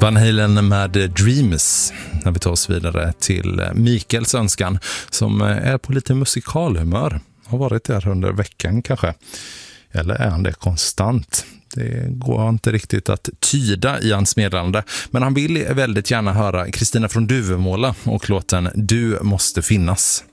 Van Halen med Dreams, när vi tar oss vidare till Mikaels önskan som är på lite musikalhumör. Har varit där under veckan kanske. Eller är han det konstant? Det går inte riktigt att tyda i hans meddelande. Men han vill väldigt gärna höra Kristina från Duvemåla och låten Du måste finnas.